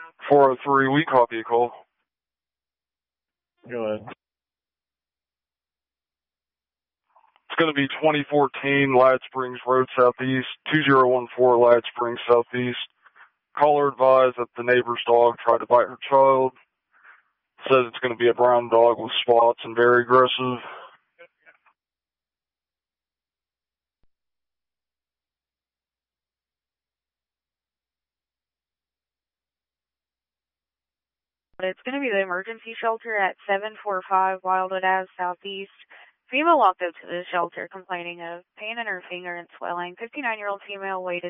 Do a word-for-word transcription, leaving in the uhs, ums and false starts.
four oh three, we copy a call. Go ahead. It's going to be twenty fourteen Lad Springs Road Southeast, two zero one four Lad Springs Southeast. Caller advised that the neighbor's dog tried to bite her child. Says it's going to be a brown dog with spots and very aggressive. It's going to be the emergency shelter at seven four five Wildwood Ave Southeast. Female walked up to the shelter complaining of pain in her finger and swelling. fifty-nine-year-old female waited